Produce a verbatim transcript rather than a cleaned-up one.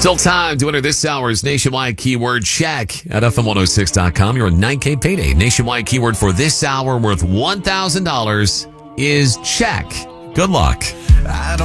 Still time to enter this hour's nationwide keyword check at F M one oh six dot com. Your nine K payday. Nationwide keyword for this hour worth one thousand dollars is check. Good luck.